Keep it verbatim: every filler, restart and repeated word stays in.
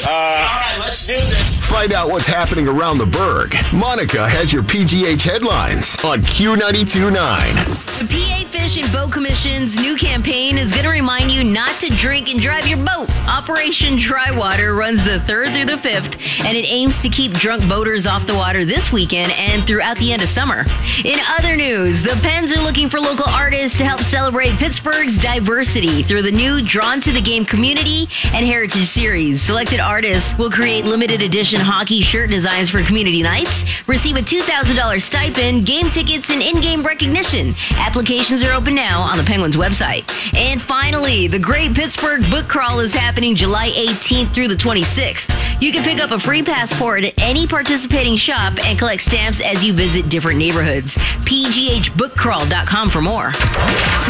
Uh, all right, let's do this. Find out what's happening around the Berg. Monica has your P G H headlines on Q ninety-two point nine. The P A Fish and Boat Commission's new campaign is going to remind you not to drink and drive your boat. Operation Dry Water runs the third through the fifth, and it aims to keep drunk boaters off the water this weekend and throughout the end of summer. In other news, the Pens are looking for local artists to help celebrate Pittsburgh's diversity through the new Drawn to the Game Community and Heritage Series. Selected artists will create limited edition hockey shirt designs for community nights, receive a two thousand dollars stipend, game tickets, and in-game recognition. Applications are open now on the Penguins website. And finally, the Great Pittsburgh Book Crawl is happening July eighteenth through the twenty-sixth. You can pick up a free passport at any participating shop and collect stamps as you visit different neighborhoods. P G H book crawl dot com for more.